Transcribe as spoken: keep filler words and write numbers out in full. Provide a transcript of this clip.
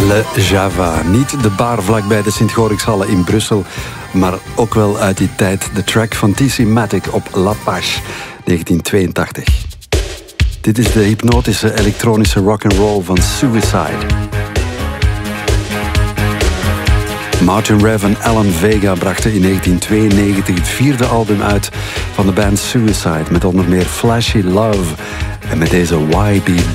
Le Java. Niet de bar vlakbij de Sint-Gorikshallen in Brussel, maar ook wel uit die tijd. De track van T C Matic op La Page, negentien tweeëntachtig. Dit is de hypnotische elektronische rock'n'roll van Suicide. Martin Rev en Alan Vega brachten in negentien tweeënnegentig het vierde album uit van de band Suicide, met onder meer Flashy Love en met deze Why Be